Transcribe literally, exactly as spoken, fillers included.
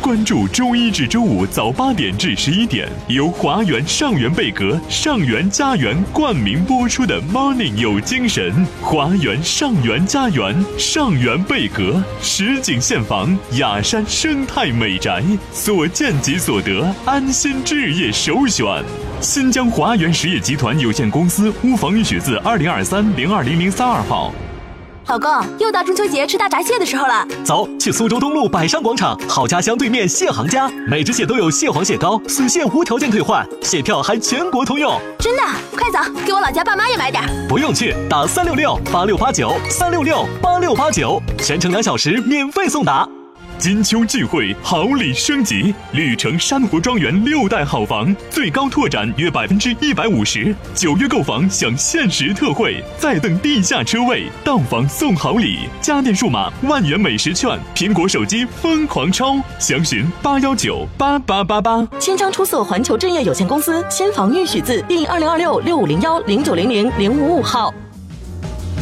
关注周一至周五早八点至十一点，由华源上源贝壳、上源家园冠名播出的 Morning 有精神。华源上源家园，上源贝壳，实景现房，雅山生态美宅，所见即所得，安心置业首选。新疆华源实业集团有限公司屋房预许字二零二三零二零零三二号。 老公，又到中秋节吃大闸蟹的时候了， 走，去苏州东路百商广场好家乡对面蟹行家，每只蟹都有蟹黄蟹膏，损蟹无条件退换，蟹票还全国通用。 真的？快走，给我老家爸妈也买点。 不用去，打三六六八六八九三六六八六八九，全程两小时免费送达。 金秋聚会，好礼升级，绿城珊瑚庄园六代好房最高拓展约百分之一百五十，九月购房享限时特惠，再赠地下车位，到房送好礼，家电数码万元美食券，苹果手机疯狂超，详询八幺九八八八八。 千张出色环球置业有限公司新房预许字第二零二六六五零幺零九零零零五五号。